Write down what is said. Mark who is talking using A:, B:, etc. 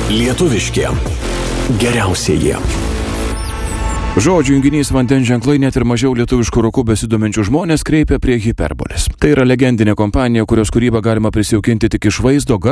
A: Lietuviški. Geriausieji.
B: Žodžių junginys vandens ženklai net ir mažiau lietuviškų roku besidominčių žmonės kreipia prie hiperbolės. Tai yra legendinė kompanija, kurios kūrybą galima prisijaukinti tik iš vaizdo,